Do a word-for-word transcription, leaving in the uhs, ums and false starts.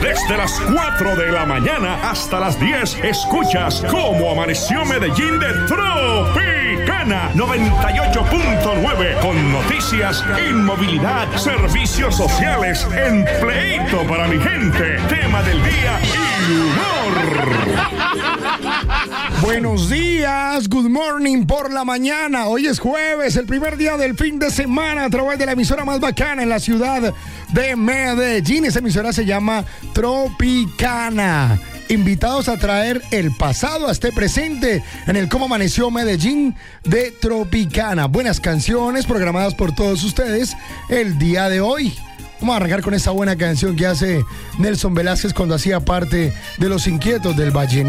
Desde las cuatro de la mañana hasta las diez, escuchas Cómo Amaneció Medellín de Tropicana noventa y ocho punto nueve, con noticias, inmovilidad, servicios sociales, empleito para mi gente, tema del día y humor. Buenos días, good morning por la mañana. Hoy es jueves, el primer día del fin de semana, a través de la emisora más bacana en la ciudad de Medellín. Esa emisora se llama Tropicana. Invitados a traer el pasado a este presente en el Cómo Amaneció Medellín de Tropicana. Buenas canciones programadas por todos ustedes el día de hoy. Vamos a arrancar con esa buena canción que hace Nelson Velázquez cuando hacía parte de Los Inquietos del Vallenato.